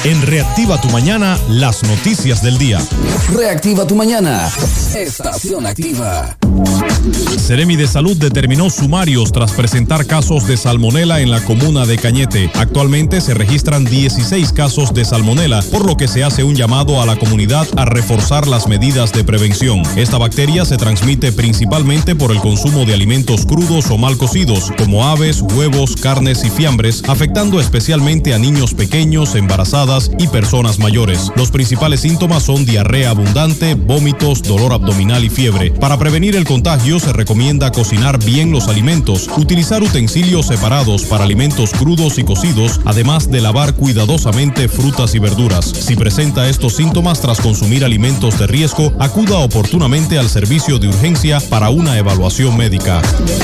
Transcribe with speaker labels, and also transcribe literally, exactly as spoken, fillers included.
Speaker 1: En Reactiva tu Mañana, las noticias del día.
Speaker 2: Reactiva tu Mañana. Estación Activa.
Speaker 1: Seremi de Salud determinó sumarios tras presentar casos de salmonela en la comuna de Cañete. Actualmente se registran dieciséis casos de salmonela, por lo que se hace un llamado a la comunidad a reforzar las medidas de prevención. Esta bacteria se transmite principalmente por el consumo de alimentos crudos o mal cocidos, como aves, huevos, carnes y fiambres, afectando especialmente a niños pequeños, embarazadas y personas mayores. Los principales síntomas son diarrea abundante, vómitos, dolor abdominal y fiebre. Para prevenir el contagio se recomienda cocinar bien los alimentos, utilizar utensilios separados para alimentos crudos y cocidos, además de lavar cuidadosamente frutas y verduras. Si presenta estos síntomas tras consumir alimentos de riesgo, acuda oportunamente al servicio de urgencia para una evaluación médica.